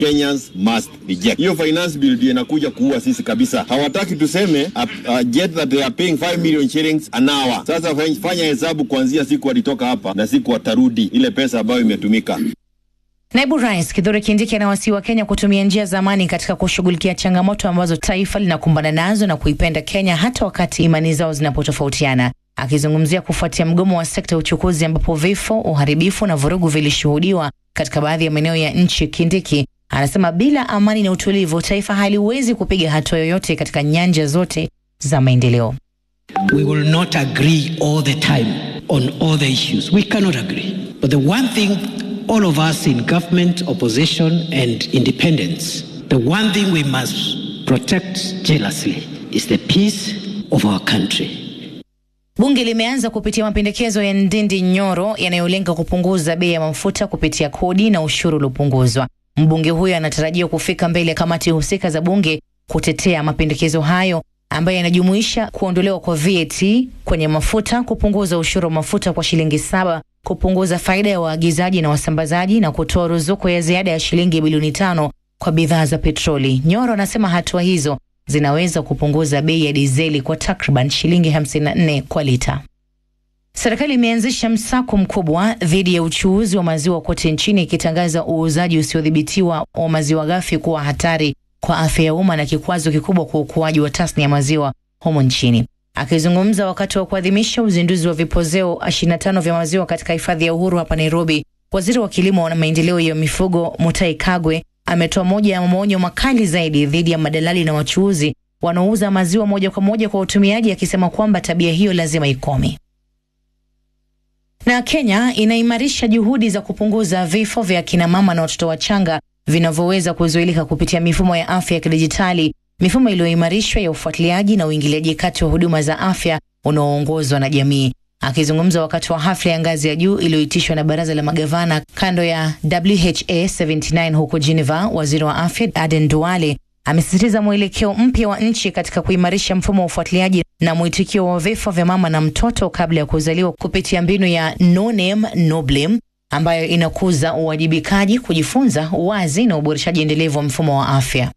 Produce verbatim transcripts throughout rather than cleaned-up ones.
Kenyans must reject. Hiyo finance bill ndio inakuja kuua sisi kabisa. Hawataki tuseme a, a jet that they are paying five million shillings an hour. Sasa fanya hesabu kuanzia siku walitoka hapa na siku watarudi ile pesa ambayo imetumika. Naibu Rais Kithure Kindiki anawasihi wa Kenya kutumia njia za amani katika kushughulikia changamoto ambazo taifa linakumbana nazo na kuipenda Kenya hata wakati imani zao zinapotofautiana. Akizungumzia kufuatia mgomo wa sekta ya uchukuzi ambapo vifo, uharibifu na vurugu vilishuhudiwa katika baadhi ya maeneo ya nchi, Kindiki anasema bila amani na utulivu taifa haliwezi kupiga hatua yoyote katika nyanja zote za maendeleo. We will not agree all the time on all the issues. We cannot agree. But the one thing all of us in government, opposition and independence, the one thing we must protect jealously is the peace of our country. Bunge limeanza kupitia mapendekezo ya Ndindi Nyoro yanayolenga kupunguza bei ya mafuta kupitia kodi na ushuru uliopunguzwa. Mbunge huyo anatarajiwa kufika mbele ya kamati husika za bunge kutetea mapendekezo hayo ambayo yanajumuisha kuondolewa kwa V A T kwenye mafuta, kupunguza ushuru wa mafuta kwa shilingi saba, kupunguza faida ya waagizaji na wasambazaji na kutoa ruzuku ya ziada ya shilingi bilioni tano kwa bidhaa za petroli. Nyoro anasema hatua hizo zinaweza kupunguza bei ya dizeli kwa takriban shilingi hamsini na nne kwa lita. Serikali imeanzisha msako mkubwa dhidi ya uchuuzi wa maziwa kote nchini, ikitangaza uuzaji usiodhibitiwa wa maziwa ghafi kuwa hatari kwa afya ya umma na kikwazo kikubwa kwa ukuaji wa tasnia ya maziwa humo nchini. Akizungumza wakati wa kuadhimisha uzinduzi wa vipozeo ishirini na tano vya maziwa katika hifadhi ya Uhuru hapa Nairobi, Waziri wa Kilimo na Maendeleo ya Mifugo Mutahi Kagwe ametoa moja ya maonyo makali zaidi dhidi ya madalali na wachuuzi wanaouza maziwa moja kwa moja kwa utumiaji, akisema kwamba tabia hiyo lazima ikome. Na Kenya inaimarisha juhudi za kupunguza vifo vya kina mama na watoto wachanga vinavyoweza kuzuilika kupitia mifumo ya afya ya kidijitali, mifumo iliyoimarishwa ya ufuatiliaji na uingiliaji kati wa huduma za afya unaoongozwa na jamii. Akizungumza wakati wa hafla ya ngazi ya juu iliyoitishwa na baraza la magavana kando ya W H A sabini na tisa huko Geneva, waziri wa afya Aden Duale amesisitiza mwelekeo mpya wa nchi katika kuimarisha mfumo wa ufuatiliaji na mwitikio wa vifo vya mama na mtoto kabla ya kuzaliwa kupitia mbinu ya No Name No Blame ambayo inakuza uwajibikaji, kujifunza, uwazi na uboreshaji endelevu wa mfumo wa afya.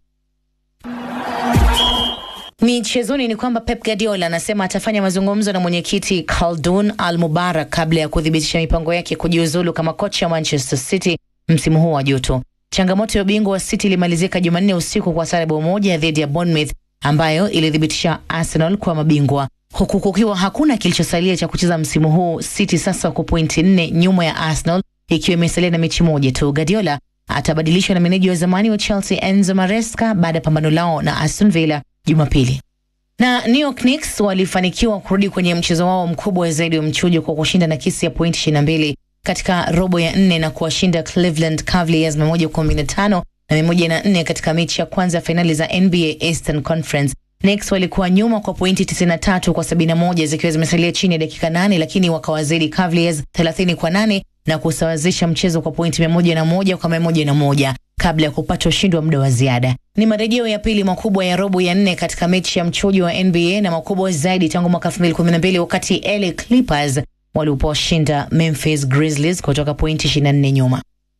Michezoni ni kwamba Pep Guardiola anasema atafanya mazungumzo na mwenyekiti Khaldoon Al-Mubarak kabla ya kudhibitisha mipango yake kujiuzulu kama kocha wa Manchester City msimu huu wa joto. Changamoto ya ubingwa wa City ilimalizika Jumanne usiku kwa sare bao moja dhidi ya Bournemouth ambayo ilithibitisha Arsenal kwa mabingwa. Huku kukiwa hakuna kilichosalia cha kucheza msimu huu, City sasa kwa pointi nne nyuma ya Arsenal ikiwa imesalia na mechi moja tu. Guardiola atabadilishwa na meneja wa zamani wa Chelsea Enzo Maresca baada ya pambano lao na Aston Villa Jumapili. Na New York Knicks walifanikiwa kurudi kwenye mchezo wao mkubwa zaidi wa mchujo kwa kushinda na kisi ya pointi ishirini na mbili katika robo ya nne na kuwashinda Cleveland Cavaliers mia moja kumi na tano na mia moja na nne katika mechi ya kwanza finali za N B A Eastern Conference. Knicks walikuwa nyuma kwa pointi tisini na tatu kwa sabini na moja zikiwa zimesalia chini ya dakika nane, lakini wakawazidi Cavaliers thelathini kwa nane na kusawazisha mchezo kwa pointi mia moja na moja kwa mia moja na moja kabla ya kupata ushindi wa muda wa ziada. Ni marejeo ya pili makubwa ya robo ya nne katika mechi ya mchujo wa N B A na makubwa zaidi tangu mwaka elfu mbili kumi na mbili wakati L A Clippers waliposhinda Memphis Grizzlies kutoka pointi ishirini na nne nyuma.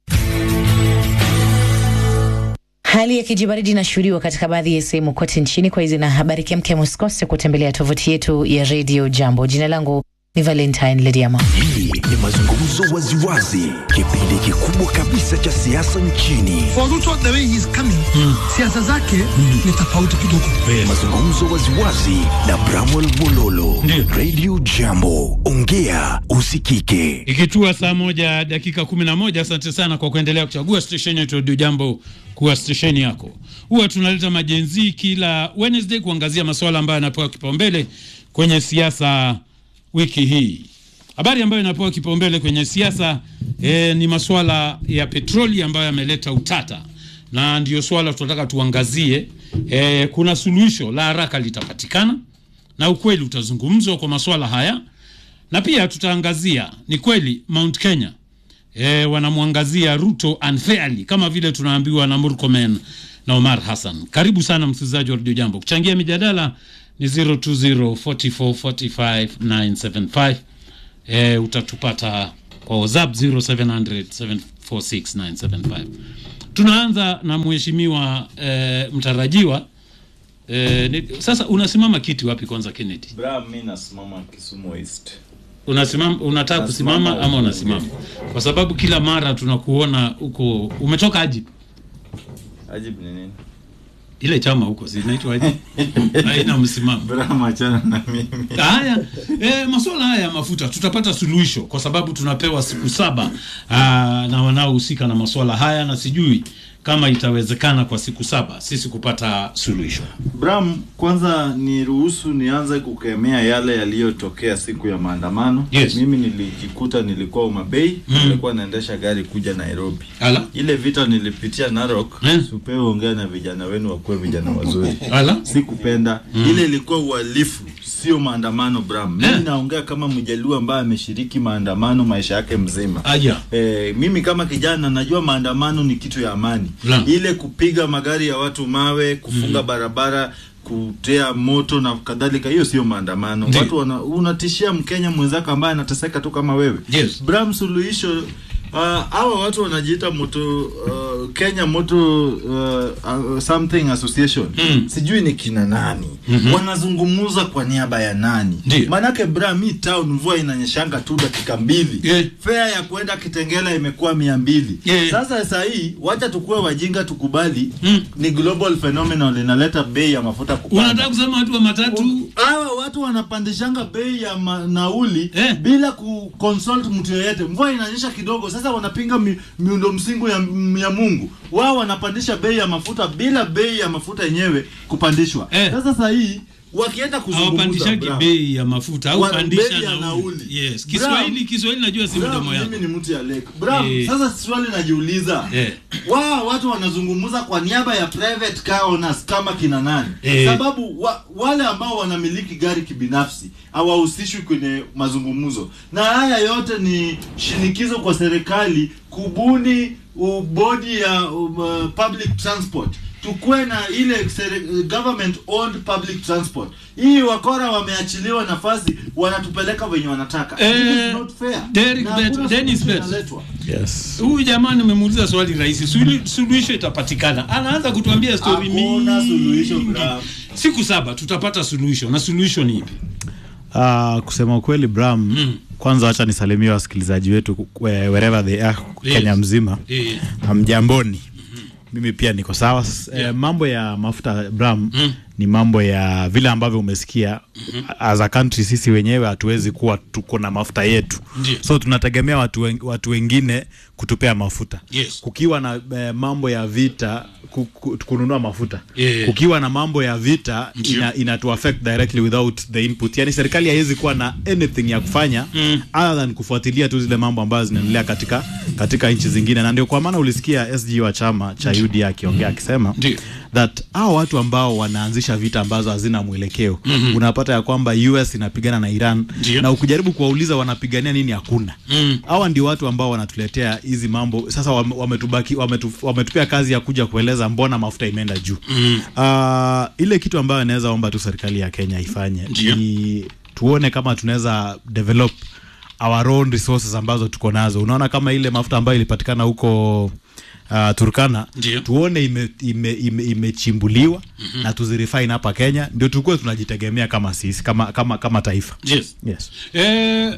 Hali ya kijibaridi inashuhudiwa katika baadhi ya sehemu kote nchini. Kwa hizi na habari kemkem, usikose kutembelea tovuti yetu ya Radio Jambo. Jina langu ni Valentine Lediama. Hii ni mazungumzo waziwazi, kipindi kikubwa kabisa cha siasa nchini. For Ruto, the way he's coming, mm. siasa zake mm. ni tofauti kidogo. Mazungumzo waziwazi na Bramwell Mololo. Mm. Radio Jambo, ongea usikike. Ikitua saa moja dakika kumi na moja. Asante sana kwa kuendelea kuchagua station yetu Radio Jambo kuwa station yako. Huwa tunaleta majenzi kila Wednesday kuangazia masuala ambayo yanapewa kipaumbele kwenye siasa wiki hii. Habari ambayo inapewa kipaumbele kwenye siasa e, ni masuala ya petroli ambayo yameleta utata, na ndio swala tunataka tuangazie. E, kuna suluhisho la haraka litapatikana na ukweli utazungumzwa kwa masuala haya, na pia tutaangazia ni kweli Mount Kenya e, wanamwangazia Ruto unfairly kama vile tunaambiwa na Murkomen na Omar Hassan. Karibu sana msikilizaji wa Radio Jambo. Kuchangia mijadala ni zero two zero four four four five nine seven five. Eh, utatupata kwa WhatsApp zero seven zero zero seven four six nine seven five. Tunaanza na mheshimiwa eh, mtarajiwa eh, ni, sasa unasimama kiti wapi kwanza Kennedy? Bra, mimi nasimama Kisumu East. Unasimama, unataka kusimama ama unasimama? Kwa sababu kila mara tunakuona huko umetoka Ajib. Ajib ni nini? Ile chama huko si inaitwa Ajib. Haina msimamo. Bra, machana na mimi. Haya, eh, masuala haya mafuta tutapata suluhisho kwa sababu tunapewa siku saba aa, na wanaohusika na masuala haya, na sijui kama itawezekana kwa siku saba sisi kupata suluhisho. Bram, kwanza ni ruhusu nianze kukemea yale yaliyotokea siku ya maandamano. Yes. Mimi nilijikuta nilikuwa Umabei, mm. nilikuwa naendesha gari kuja Nairobi. Ala? Ile vita nilipitia Narok, eh? Supeo ongea na vijana wenu wakuwe vijana wazuri. Ala? Sikupenda. Mm. Ile ilikuwa uhalifu, sio maandamano Bram. Mimi eh? naongea kama Mjaluo ambaye ameshiriki maandamano maisha yake mzima. Aya. Eh, mimi kama kijana najua maandamano ni kitu ya amani. La. Ile kupiga magari ya watu mawe, kufunga mm. barabara, kutea moto na kadhalika, hiyo sio maandamano. Ndi. Watu wana, unatishia Mkenya mwenzako ambaye anateseka tu kama wewe. Yes. Bram, suluhisho uh, hawa watu wanajiita moto uh, Kenya Moto uh, uh, something association. Mm. Sijui ni kina nani. Mm-hmm. Wanazungumuza kwa niaba ya nani? Ndi. Manake Bram, hii town mvua inanyeshanga tu dakika mbili. Yeah. Fare ya kwenda Kitengela imekuwa mia mbili. Yeah. Sasa sasa hii wacha tukue wajinga tukubali. Mm. Ni global phenomenon inaleta bei ya mafuta kupanda. Unataka kusema watu wa matatu hawa watu wanapandishanga bei ya nauli eh. bila kuconsult mtu yeyote. Mvua inanyesha kidogo, sasa wanapinga mi, miundo msingi ya, ya Mungu. Wao wanapandisha bei ya mafuta bila bei ya mafuta yenyewe kupandishwa. Eh. Sasa sasa hii wakienda kuzungumza hawapandishagi bei ya mafuta au pandisha na nauli. Yes, Kiswahili Kiswahili najua si mdomo yangu. Mimi ni mtu ya lake. Bram, eh. Sasa swali najiuliza. Eh. Wao watu wanazungumza kwa niaba ya private car owners kama kina nani? Eh. Sababu wa, wale ambao wanamiliki gari kibinafsi hawahusishwi kwenye mazungumzo. Na haya yote ni shinikizo kwa serikali kubuni bodi ya uh, public transport. Tukue na ile government owned public transport. Hii wakora wameachiliwa nafasi, wanatupeleka wenye wanataka. Eh, It is not fair. Derek Bet, Dennis Bet. Yes. Huyu jamani nimemuuliza swali rahisi. Suluhisho itapatikana. Anaanza kutuambia story mingi. Hakuna suluhisho Bram. Siku saba tutapata suluhisho. Na suluhisho ni ipi? Ah, uh, kusema ukweli Bram, mm. kwanza acha nisalimie wasikilizaji wetu wherever they are, yes. Kenya mzima. Yeah. Hamjamboni. Mimi pia niko sawa. Yeah. E, mambo ya mafuta Bram, mm. ni mambo ya vile ambavyo umesikia. Mm-hmm. As a country sisi wenyewe hatuwezi kuwa tuko na mafuta yetu. Yeah. So tunategemea watu, wen, watu wengine kutupea mafuta. Yes. Kukiwa na e, mambo ya vita ku, ku, kununua mafuta. Yeah. Kukiwa na mambo ya vita ina, ina to affect directly without the input. Yani serikali haiwezi kuwa na anything ya kufanya mm. other than kufuatilia tu zile mambo ambazo zinaendelea katika katika nchi zingine. Na ndio kwa maana ulisikia S G wa chama cha U D A akiongea akisema that hao watu ambao wanaanzisha vita ambazo hazina mwelekeo, mm-hmm. unapata ya kwamba U S inapigana na Iran. Dio. Na ukijaribu kuwauliza wanapigania nini hakuna. Mm. Hawa ndio watu ambao wanatuletea hizi mambo. Sasa wametubaki wametu, wametupea kazi ya kuja kueleza mbona mafuta imeenda juu. Mm. Uh, ile kitu ambayo inaweza omba tu serikali ya Kenya ifanye ni tuone kama tunaweza develop our own resources ambazo tuko nazo. Unaona kama ile mafuta ambayo ilipatikana huko Uh, Turkana. Ndiyo. Tuone imechimbuliwa ime, ime, ime mm-hmm. na tuzirefine hapa Kenya ndio tukue tunajitegemea kama sisi kama kama kama taifa. Yes. Yes. Eh,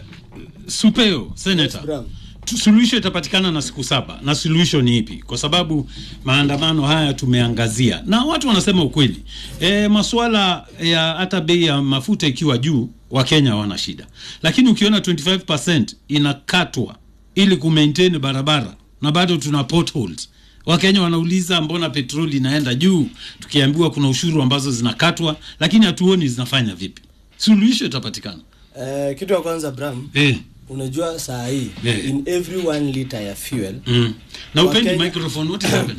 Supeo Senator. Yes, suluhisho itapatikana na siku saba. Na suluhisho ni ipi? Kwa sababu maandamano haya tumeangazia. Na watu wanasema ukweli. Eh, masuala ya hata bei ya mafuta ikiwa juu, wa Kenya wana shida. Lakini ukiona twenty-five percent inakatwa ili kumaintain barabara na bado tuna potholes. Wakenya wanauliza mbona petroli inaenda juu tukiambiwa kuna ushuru ambazo zinakatwa lakini hatuoni zinafanya vipi. Suluhisho itapatikana. Eh, kitu ya kwanza Bram. Eh. Unajua saa hii yeah. in every one liter ya fuel. Mm. Na upendi microphone, what is happening?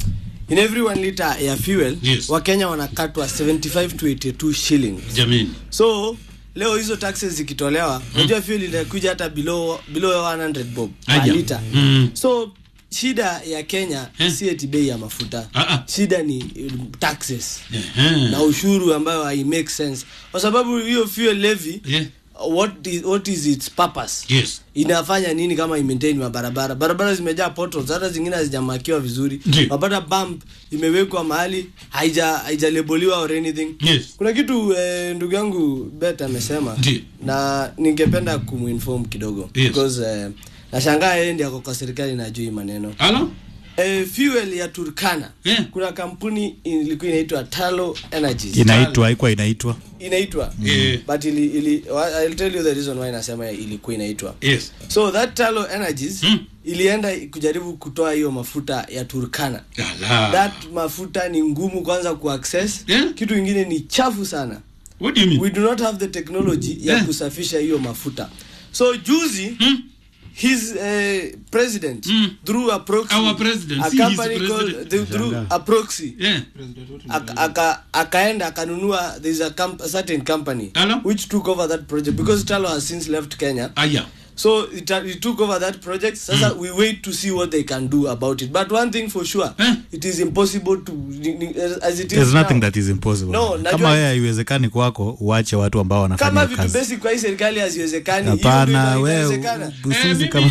In every one liter ya fuel, yes. Wakenya wanakatwa seventy-five to eighty-two shillings. Jamini. So leo hizo taxes zikitolewa, unajua mm. fuel inakuja hata below below one hundred bob per liter. Mm. So shida ya Kenya eh? si eti bei ya mafuta. Uh-uh. Shida ni taxes. Uh-huh. Na ushuru ambayo hai make sense. Kwa sababu hiyo fuel levy yeah. what is, what is its purpose. Yes. Inafanya nini kama i-maintain mabarabara. Barabara zimejaa potholes, hata zingine hazijamakiwa vizuri. Mapata bump imewekwa mahali haija haijalabeliwa or anything. Yes. Kuna kitu eh, ndugu yangu Bet amesema na ningependa kuminform kidogo. Yes. Because eh, nashangaa yeye ndiye ako kwa serikali na juu maneno. Hello? Eh, fuel ya Turkana. Yeah. Kuna kampuni ilikuwa inaitwa Talo Energies. Inaitwa haikuwa inaitwa. Inaitwa. Yeah. But ili, ili I'll tell you the reason why nasema ilikuwa inaitwa. Yes. So that Talo Energies hmm. ilienda kujaribu kutoa hiyo mafuta ya Turkana. Yala. That mafuta ni ngumu kwanza kuaccess. Yeah. Kitu kingine ni chafu sana. What do you mean? We do not have the technology yeah. ya kusafisha hiyo mafuta. So juzi hmm. his uh, president mm. through a proxy, our president, a company called the, through a proxy, yeah, aka akaenda akanunua. There is a, comp, a certain company Hello? which took over that project because Talo has since left Kenya. Ah, yeah. So it, it took over that project. Sasa mm. we wait to see what they can do about it. But one thing for sure, eh? it is impossible to as it is. There's now. Nothing that is impossible. No, kama wewe haiwezekani kwako uache watu ambao wanafanya kama kazi. Kama vitu basic kwa hii serikali haziwezekani. Hapana, wewe usizi kama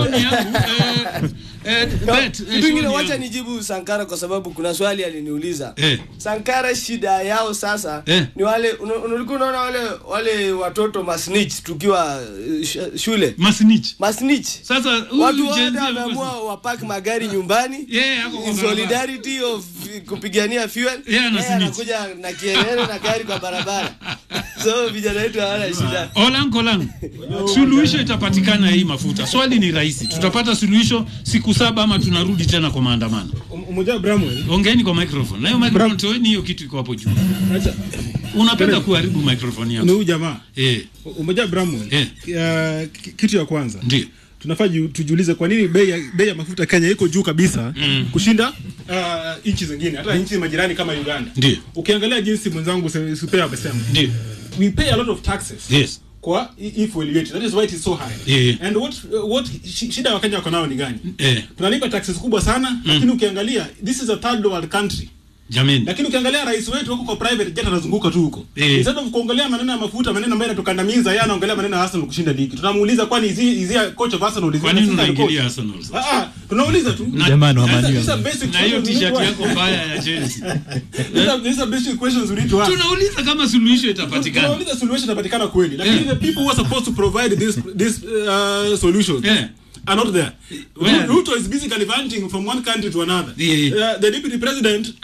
Eh, bet, eh, wacha nijibu Sankara kwa sababu kuna swali aliniuliza. Eh. Sankara shida yao sasa eh. ni wale unalikuwa unaona wale wale watoto masnitch tukiwa uh, shule. Masnitch. Masnitch. Sasa watu wameamua wapack magari nyumbani. Yeah, in solidarity of kupigania fuel. Yeah, anakuja na kielele na gari kwa barabara. So vijana wetu hawana shida. Olang olang. Suluhisho itapatikana hii mafuta. Swali ni rahisi. Tutapata suluhisho siku saba ama tunarudi tena kwa maandamano. Umoja Bramwell. Ongeeni kwa microphone. Na hiyo microphone toeni hiyo kitu iko hapo juu. Acha. Unapenda kuharibu microphone yako. Ni huyu jamaa. Eh. Umoja Bramwell. Eh. Ya, kitu ya kwanza. Ndio. Tunafaa tujiulize kwa nini bei ya bei ya mafuta Kenya iko juu kabisa mm. kushinda uh, nchi zingine hata nchi majirani kama Uganda. Ndio. Ukiangalia jinsi mwenzangu Supea amesema. Ndio. We pay a lot of taxes. Yes. Kwa if we elevate. That is why it is so high. Yeah. And what what shida wa Kenya wako nao ni gani? Yeah. Tunalipa taxes kubwa sana mm. lakini ukiangalia this is a third world country. Jamani. Lakini ukiangalia rais wetu huko kwa private jet anazunguka tu huko. Yeah. Instead of kuongelea maneno ya mafuta, maneno ambayo yanatukandamiza, yeye anaongelea maneno ya Arsenal kushinda ligi. Tunamuuliza kwani hizi hizi coach of Arsenal kwa nini unaingilia Arsenal sasa? Ah, tunauliza tu. Jamani wa Man U. Na hiyo t-shirt yako mbaya ya Chelsea. These are basic questions we need to ask. Tunauliza kama suluhisho itapatikana. Tunauliza solution itapatikana kweli. Lakini the people who are supposed to provide this this uh, solution. Yeah. Are not there. Well, Ruto is basically vanting from one country to another. Yeah, yeah. Uh, the deputy president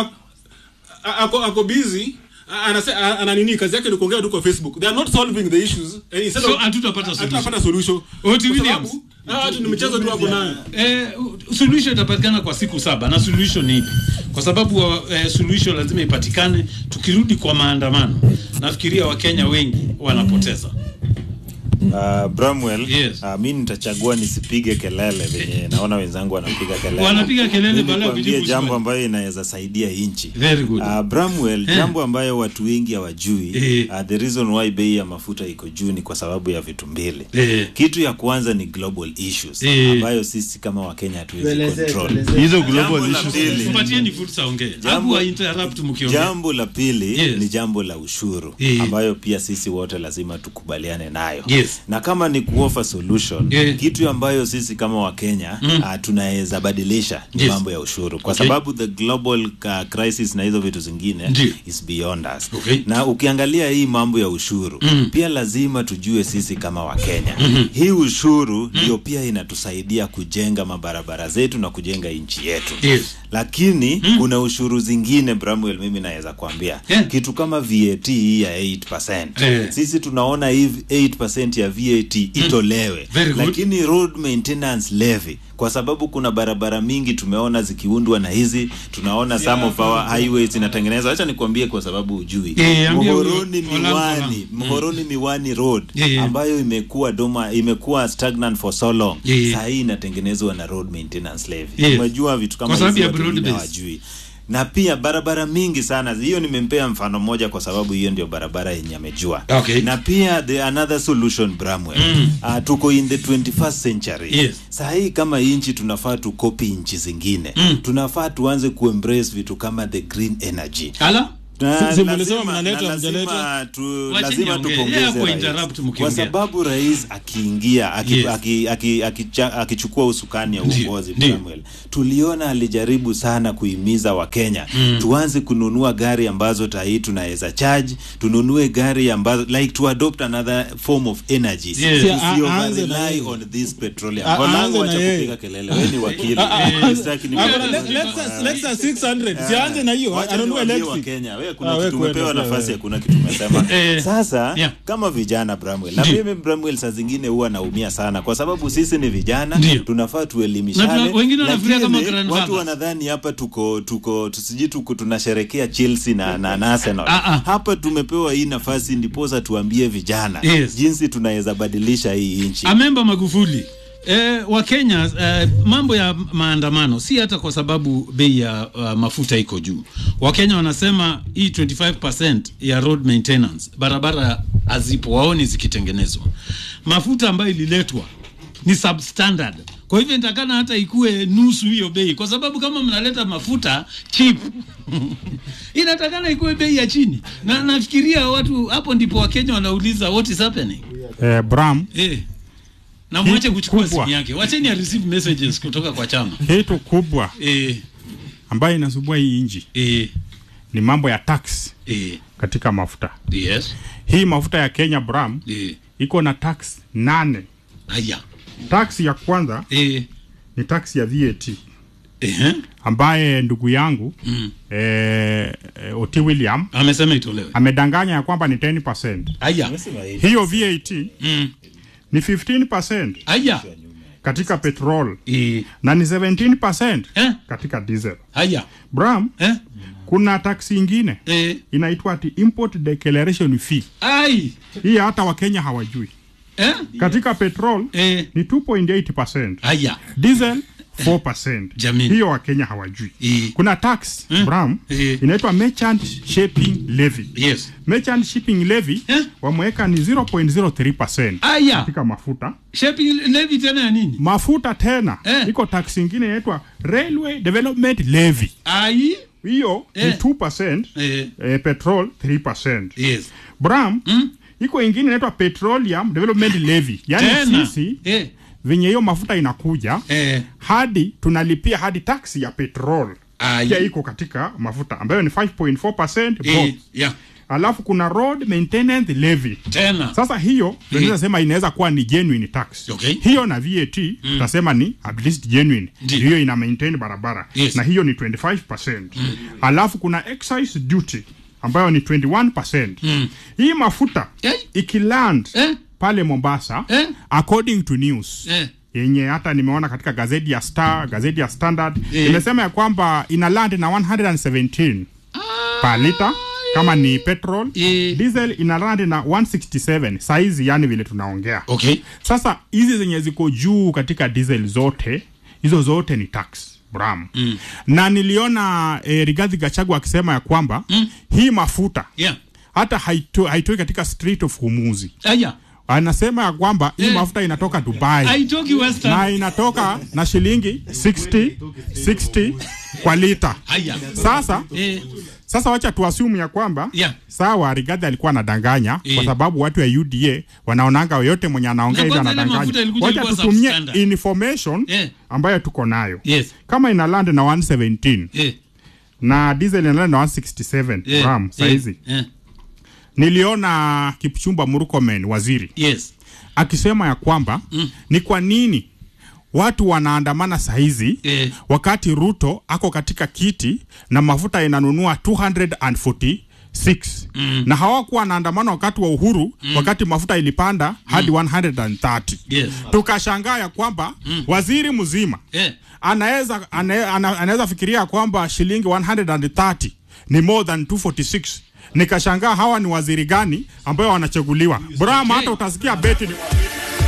ako ako busy anasema ana nini kazi yake ni kuongea tu kwa Facebook. They are not solving the issues. Uh, instead so of hatutapata solution. Hatutapata solution. Oti Williams. Ah, watu ni mchezo tu hapo nayo. Eh, solution itapatikana kwa siku saba na solution ni ipi? Kwa sababu eh, solution lazima ipatikane tukirudi kwa maandamano. Nafikiria Wakenya wengi wanapoteza. Uh, Bramwell, yes. uh, mimi nitachagua nisipige kelele venye naona wenzangu wanapiga kelele. Wanapiga kelele bala kujibu jambo ambayo inaweza saidia inchi. Very good. Uh, Bramwell, yeah. jambo ambayo watu wengi hawajui, yeah. uh, the reason why bei ya mafuta iko juu ni kwa sababu ya vitu mbili. Yeah. Kitu ya kwanza ni global issues, yeah. ambayo sisi kama Wakenya hatuwezi control. Hizo global issues. Tupatieni fursa ongee. Jambo interrupt mkiongea. Jambo la pili, yes. ni jambo la ushuru, yeah. ambayo pia sisi wote lazima tukubaliane nayo. Yes. Na kama ni kuofa solution, yeah. kitu ambayo sisi kama Wakenya mm. uh, tunaweza badilisha ni yes. mambo ya ushuru kwa okay. sababu the global uh, crisis na hizo vitu zingine Ndi. is beyond us. Okay. Na ukiangalia hii mambo ya ushuru mm. pia lazima tujue sisi kama Wakenya mm-hmm. hii ushuru ndio mm. pia inatusaidia kujenga mabarabara zetu na kujenga nchi yetu. Yes. Lakini mm. kuna ushuru zingine Bramwell, mimi naweza kuambia yeah. kitu kama V A T hii ya eight percent. Yeah. Sisi tunaona hivi eight percent ya V A T itolewe. Mm. Lakini road maintenance levy, kwa sababu kuna barabara mingi tumeona zikiundwa na hizi, tunaona yeah, some of our highways inatengenezwa. Acha nikwambie kwa sababu ujui. Yeah, Muhoroni Miwani, Muhoroni Miwani road yeah, yeah. ambayo imekuwa doma imekuwa stagnant for so long. Yeah, yeah. Sasa hii inatengenezwa na road maintenance levy. Yeah. Umejua vitu kama hizo hawajui. Na pia barabara mingi sana, hiyo nimempea mfano moja kwa sababu hiyo ndio barabara yenye amejua. Okay. Na pia the another solution Bramwell. Mm. Uh, tuko in the twenty-first century. Yes. Sasa hii kama inchi tunafaa tu copy inchi zingine. Mm. Tunafaa tuanze kuembrace vitu kama the green energy. Ala? Sisi mlisema mnaleta mjaleta. Lazima tupongeze kwa sababu rais akiingia akichukua usukani ya uongozi Samuel, tuliona alijaribu sana kuhimiza Wakenya mm. tuanze kununua gari ambazo tai tunaweza charge, tununue gari ambazo like to adopt another form of energy. Yes. Sio rely on this petroleum. Wala wacha kupiga kelele, wewe ni wakili. Let's say six hundred. Sianze na hiyo, anunue electric. Kenya, wewe kuna kitu umepewa nafasi, kuna kitu umesema. Sasa kama vijana Bramwell, na mimi Bramwell saa zingine huwa naumia sana kwa sababu sisi ni vijana, tunafaa tuelimishane. Wengine wanafikiria kama grandfather. Watu wanadhani hapa tuko tuko tusiji tuko tunasherehekea Chelsea na na Arsenal. Ah, ah. Hapa tumepewa hii nafasi ndiposa tuambie vijana yes. jinsi tunaweza badilisha hii nchi. Amemba Magufuli. Eh, wa Kenya eh, mambo ya maandamano si hata kwa sababu bei ya uh, mafuta iko juu. Wa Kenya wanasema hii twenty-five percent ya road maintenance, barabara hazipo, waoni zikitengenezwa. Mafuta ambayo ililetwa ni substandard. Kwa hivyo nitakana hata ikue nusu hiyo bei, kwa sababu kama mnaleta mafuta cheap inatakana ikue bei ya chini. Na nafikiria watu hapo ndipo wa Kenya wanauliza what is happening. Eh, Bram. Eh. Na mwache kuchukua simu yake. Wacheni ya receive messages kutoka kwa chama. Kitu kubwa eh ambayo inasumbua hii nchi eh ni mambo ya tax eh katika mafuta. Yes. Hii mafuta ya Kenya Bram eh iko na tax nane. Haya. Tax ya kwanza eh ni tax ya V A T. Eh ambaye ndugu yangu mm. eh, Oti William amesema itolewe. Amedanganya ya kwamba ni ten percent. Haya. Hiyo V A T mm. ni fifteen percent. Haya. Katika petrol e. na ni seventeen percent eh? katika diesel. Haya. Bram eh? kuna tax ingine eh? inaitwa ati import declaration fee. Ai. Hii hata Wakenya hawajui. Eh? Katika petrol eh? ni two point eight percent. Haya. Diesel four percent. Jamini. Hiyo Wakenya hawajui. E. Kuna tax eh? Bram e. inaitwa merchant shipping levy. Yes. Merchant shipping levy eh? wameweka ni zero point zero three percent katika mafuta. Shipping levy tena ya nini? Mafuta tena. Eh? Iko tax nyingine inaitwa railway development levy. Ai. Hiyo eh? ni two percent. Eh. Eh, petrol three percent. Yes. Bram mm? iko ingine inaitwa petroleum development levy. Yaani sisi eh? venye hiyo mafuta inakuja eh. hadi tunalipia hadi tax ya petrol. Ai. Pia iko katika mafuta ambayo ni five point four percent. Eh, yeah. Alafu kuna road maintenance levy. Tena. Sasa hiyo tunaweza mm. sema inaweza kuwa ni genuine tax. Okay. Hiyo na V A T mm. tutasema ni at least genuine. Hiyo ina maintain barabara. Yes. Na hiyo ni twenty-five percent. Mm. Alafu kuna excise duty ambayo ni twenty-one percent. Mm. Hii mafuta eh? ikiland eh? pale Mombasa eh? according to news eh? yenye hata nimeona katika gazeti ya Star, gazeti ya Standard eh? imesema ya kwamba ina land na one hundred seventeen ah, per liter kama ni petrol. eh? Diesel ina land na one sixty-seven saizi, yani vile tunaongea. Okay. Sasa hizi zenye ziko juu katika diesel zote hizo zote ni tax Bram. Mm. Na niliona eh, Rigathi Gachagua akisema ya kwamba mm. hii mafuta yeah. hata haitoi haito katika Strait of Hormuz. Aya. Anasema ya kwamba hii eh. mafuta inatoka Dubai. Haitoki Western. Na inatoka na shilingi sixty sixty kwa lita. Aya. Sasa eh. Sasa wacha tuassume ya kwamba yeah. sawa Rigathi alikuwa anadanganya e. kwa sababu watu wa U D A wanaonanga yote mwenye anaongea hizo anadanganya. Wacha tutumie information e. ambayo tuko nayo. Yes. Kama ina land na one seventeen e. na diesel ina land na one sixty-seven e. gram saizi. E. E. Niliona Kipchumba Murkomen waziri. Yes. Akisema ya kwamba mm. ni kwa nini watu wanaandamana saizi eh. wakati Ruto ako katika kiti na mafuta inanunua two hundred forty-six mm. na hawakuwa wanaandamana wakati wa Uhuru mm. wakati mafuta ilipanda hadi mm. one hundred thirty. Yes. Tukashangaa ya kwamba mm. waziri mzima eh. anaweza anaweza fikiria kwamba shilingi one hundred thirty ni more than two forty-six. Nikashangaa hawa ni waziri gani ambayo wanachaguliwa. Brahma, hata utasikia beti ni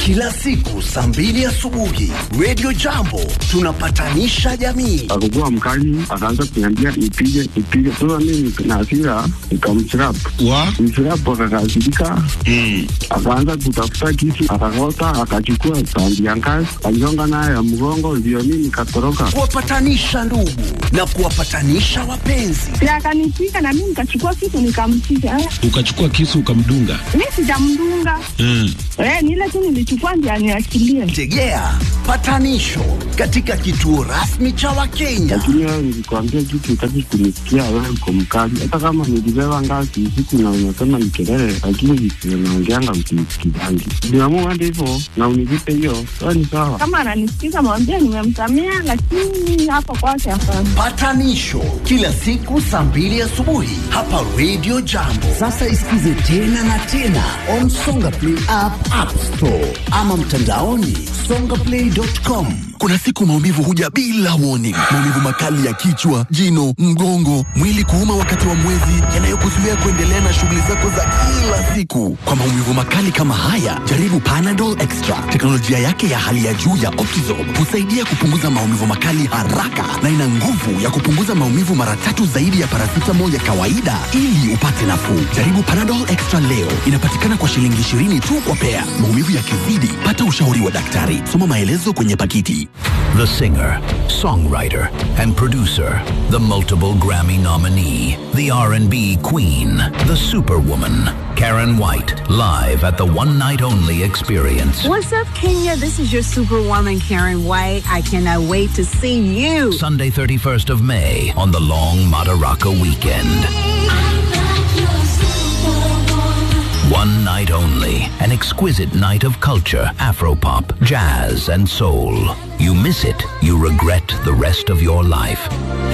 Kila siku saa mbili asubuhi Radio Jambo tunapatanisha jamii. Alikuwa mkali, akaanza kuniambia nipige nipige. Sasa mimi na hasira nikamchirap. Wa? Mchirap akakasirika. Mm. Akaanza kutafuta kisu, akakota, akachukua tandi ya ngazi, aligonga naye ya mgongo, ndio mimi nikatoroka. Kuwapatanisha ndugu na kuwapatanisha wapenzi. Ya akanipiga na mimi nikachukua kisu nikampiga. Ukachukua kisu ukamdunga? Mimi sijamdunga. Mm. Eh, ni ile tu nilichukua ndio aniachilie. Tegea patanisho katika kituo rasmi cha Wakenya. Lakini wewe nilikwambia kitu utaki kunisikia, wewe uko mkali. Hata kama nilibeba ngazi usiku na unasema ni kelele, lakini vitu naongeanga msikidangi. Niamua ndivyo na univipe hiyo. Sawa ni sawa. Kama ananisikiza mwambie nimemsamea, lakini hapo kwake hapana. Patanisho kila siku saa mbili asubuhi hapa Radio Jambo. Sasa isikize tena na tena on Songa Play app, App Store ama mtandaoni songa play dot com. Kuna siku maumivu huja bila warning. Maumivu makali ya kichwa, jino, mgongo, mwili kuuma wakati wa mwezi, yanayokuzuia kuendelea na shughuli zako za kila siku. Kwa maumivu makali kama haya, jaribu Panadol Extra. Teknolojia yake ya hali ya juu ya Optizorb husaidia kupunguza maumivu makali haraka na ina nguvu ya kupunguza maumivu mara tatu zaidi ya paracetamol ya kawaida ili upate nafuu. Jaribu Panadol Extra leo. Inapatikana kwa shilingi ishirini tu kwa pea. Maumivu yakizidi, pata ushauri wa daktari. Soma maelezo kwenye pakiti. The singer, songwriter, and producer, the multiple Grammy nominee, the R and B queen, the superwoman, Karen White, live at the one night only experience. What's up, Kenya? This is your superwoman, Karen White. I cannot wait to see you. Sunday, thirty-first of May, on the long Madaraka weekend. One night only, an exquisite night of culture, Afropop, jazz, and soul. You miss it, you regret the rest of your life.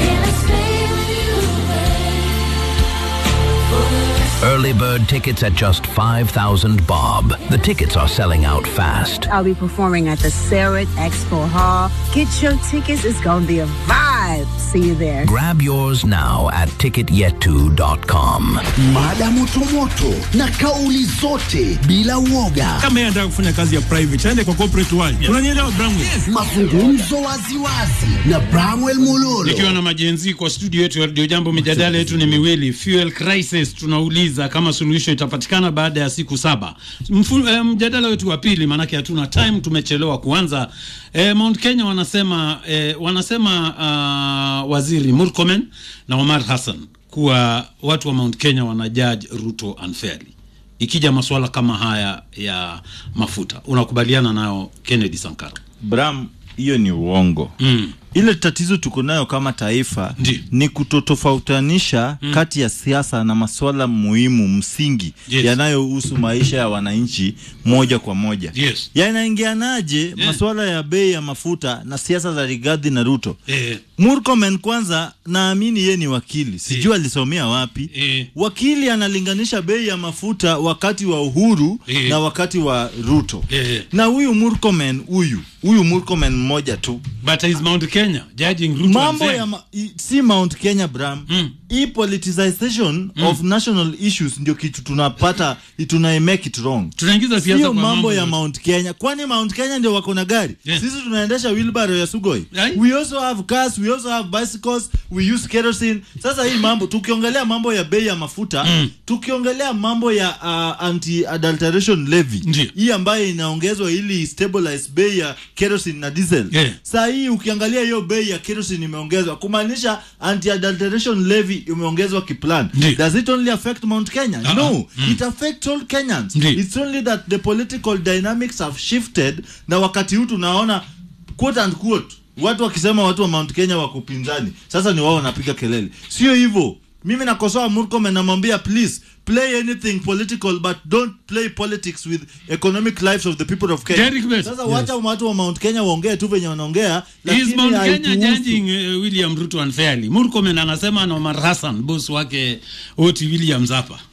Early bird tickets at just five thousand bob. The tickets are selling out fast. I'll be performing at the Sarit Expo Hall. Get your tickets. It's going to be a vibe. See you there. Grab yours now at ticket yet to dot com. Mada moto moto na kauli zote bila uoga. Kama yeye anataka kufanya kazi ya private, aende kwa corporate world. Yes. Unanielewa Bramwell? Yes. Mazungumzo wazi wazi na Bramwell Mulolo. Nikiwa na majenzi kwa studio yetu ya Radio Jambo, mijadala yetu ni miwili. Fuel crisis, tunauliza kama suluhisho itapatikana baada ya siku saba. Mfu, eh, mjadala wetu wa pili, manake hatuna time, tumechelewa kuanza. Eh, Mount Kenya wanasema eh, wanasema uh, Waziri Murkomen na Omar Hassan kuwa watu wa Mount Kenya wanajudge Ruto unfairly. Ikija masuala kama haya ya mafuta, unakubaliana nayo Kennedy Sankara? Bram, hiyo ni uongo. Mm. Ile tatizo tuko nayo kama taifa Ndi. ni kutotofautanisha mm. kati ya siasa na masuala muhimu msingi yes. yanayohusu maisha ya wananchi moja kwa moja. Yes. Yanaingianaje yeah. masuala ya bei ya mafuta na siasa za Rigathi na Ruto? Eh. Murkomen kwanza naamini yeye ni wakili. Sijui eh. alisomea wapi. Eh. Wakili analinganisha bei ya mafuta wakati wa Uhuru eh. na wakati wa Ruto. Eh. Na huyu Murkomen huyu, huyu Murkomen mmoja tu. But is Mount Kenya judging Ruto? Mambo ya ma, i, si Mount Kenya Bram. Mm. Hii politicization mm. of national issues ndio kitu tunapata, tuna make it wrong. Tunaingiza siasa kwa mambo, mambo ya Mount Kenya. Kwani Mount Kenya ndio wako na gari? Yeah. Sisi tunaendesha wheelbarrow ya Sugoi. Yeah. We also have cars, we also have bicycles, we use kerosene. Sasa hii mambo tukiongelea mambo ya bei ya mafuta, mm. tukiongelea mambo ya uh, anti adulteration levy. Ndiyo. Hii ambayo inaongezwa ili stabilize bei ya kerosene na diesel. Yeah. Sasa hii ukiangalia hiyo bei ya kerosene imeongezwa, kumaanisha anti adulteration levy imeongezwa kiplan. Does it only affect Mount Kenya? Uh-huh. No, mm. it affects all Kenyans. Ndi. It's only that the political dynamics have shifted, na wakati huu tunaona quote and quote watu wakisema watu wa Mount Kenya wako pinzani. Sasa ni wao wanapiga kelele. Sio hivyo. Mimi nakosoa Murkomen, namwambia please play anything political but don't play politics with economic lives of the people of Kenya. Sasa wacha yes. watu wa Mount Kenya waongee tu venye wanaongea, lakini is Mount Kenya judging uh, William Ruto unfairly? Murkomen anasema na Omar Hassan boss wake Oti Williams hapa.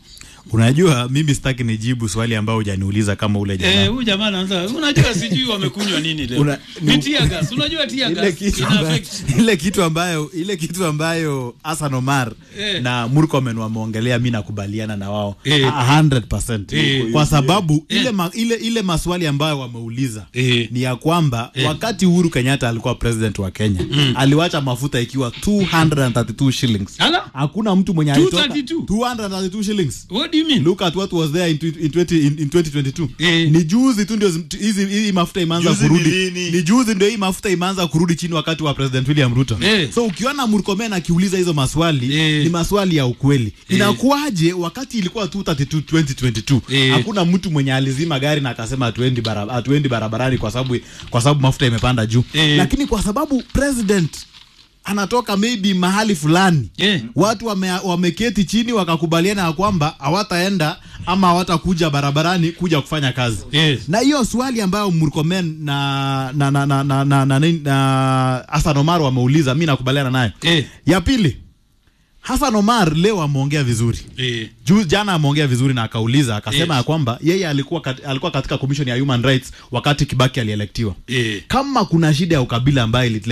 Unajua mimi sitaki nijibu swali ambao hujaniuliza kama ule jamaa. Eh, huyu jamaa anaanza unajua sijui wamekunywa nini leo. Una, ni tear gas, unajua tear gas. Ile kitu ambayo, ile kitu ambayo ile kitu ambayo Hassan Omar eh. na Murkomen wameongelea, mimi nakubaliana na wao eh. one hundred percent eh. kwa sababu eh. ile ma, ile ile maswali ambayo wameuliza eh. ni ya kwamba eh. wakati Uhuru Kenyatta alikuwa president wa Kenya mm. aliwacha mafuta ikiwa two hundred thirty-two shillings. Ala? Hakuna mtu mwenye alitoka two hundred thirty-two shillings. What do you mean? Look at what was there in in twenty in, in twenty twenty-two. Eh. Ni juzi tu ndio hizi hii mafuta imeanza kurudi. Ni, ni juzi ndio hii mafuta imeanza kurudi chini wakati wa President William Ruto. Eh. So ukiona Murkomen akiuliza hizo maswali eh. ni maswali ya ukweli. Eh. Inakuaje wakati ilikuwa two thirty-two twenty twenty-two eh. hakuna mtu mwenye alizima gari na akasema hatuendi barabara hatuendi barabarani kwa sababu kwa sababu mafuta imepanda juu. Eh. Lakini kwa sababu president anatoka maybe mahali fulani yeah. watu wame, wameketi chini wakakubaliana ya kwamba hawataenda ama hawatakuja barabarani kuja kufanya kazi yeah. na hiyo swali ambayo Murkomen na na na na na na, na, na Hassan Omar wameuliza, mimi nakubaliana nayo yeah. ya pili, Hassan Omar leo ameongea vizuri yeah. Juu jana ameongea vizuri na akauliza akasema yeah. kwamba yeye alikuwa kat, alikuwa katika commission ya human rights wakati Kibaki alielectiwa yeah. kama kuna shida ya ukabila ambayo